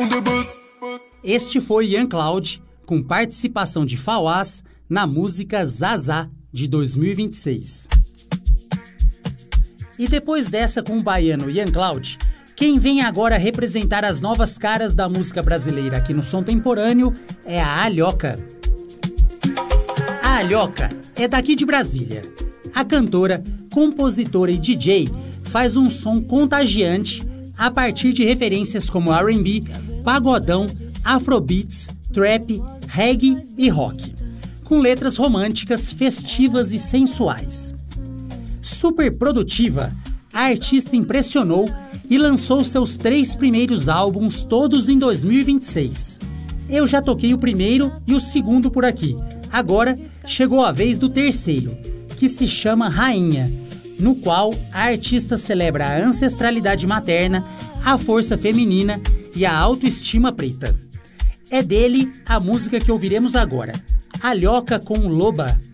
Este foi Ian Cloud, com participação de Fawaz na música Zazá, de 2026. E depois dessa com o baiano Ian Cloud, quem vem agora representar as novas caras da música brasileira aqui no Som Temporâneo é a Alhoca. A Alhoca é daqui de Brasília. A cantora, compositora e DJ faz um som contagiante a partir de referências como R&B, pagodão, afrobeats, trap, reggae e rock, com letras românticas, festivas e sensuais. Super produtiva, a artista impressionou e lançou seus 3 primeiros álbuns todos em 2026. Eu já toquei o primeiro e o segundo por aqui. Agora chegou a vez do terceiro, que se chama Rainha, no qual a artista celebra a ancestralidade materna, a força feminina e a autoestima preta. É dele a música que ouviremos agora, Alhoca com Loba.